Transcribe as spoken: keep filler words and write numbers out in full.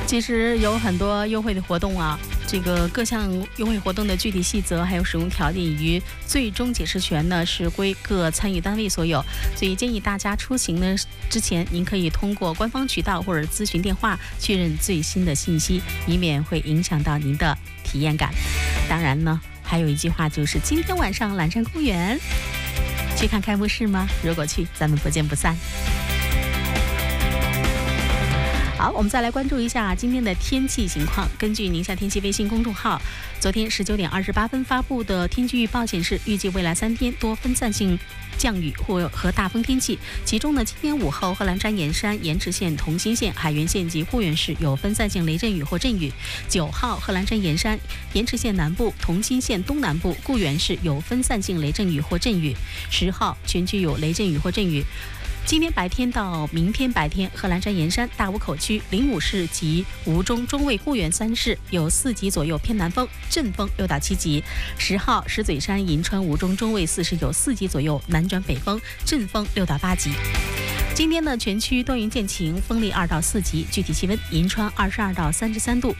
其实有很多优惠的活动啊，这个各项优惠活动的具体细则还有使用条件与最终解释权呢是归各参与单位所有，所以建议大家出行呢之前，您可以通过官方渠道或者咨询电话确认最新的信息，以免会影响到您的体验感。当然呢，还有一句话就是今天晚上蓝山公园去看开幕式吗？如果去，咱们不见不散。好，我们再来关注一下今天的天气情况。根据宁夏天气微信公众号昨天十九点二十八分发布的天气预报显示，预计未来三天多分散性降雨或和大风天气，其中呢，今天午后贺兰山盐山、盐池县、同心县、海原县及护原市有分散性雷阵雨或阵雨；九号贺兰山盐山、盐池县南部、同心县东南部、固原市有分散性雷阵雨或阵雨；十号全区有雷阵雨或阵雨。今天白天到明天白天，贺兰山盐山、大武口区、灵武市及吴中、中卫、固原三市有四级左右偏南风，阵风六到七级。十号石嘴山、银川、吴中、中卫四市有四级左右南转北风，阵风六到八级。今天呢，全区多云见晴，风力二到四级，具体气温：银川二十二到三十三度。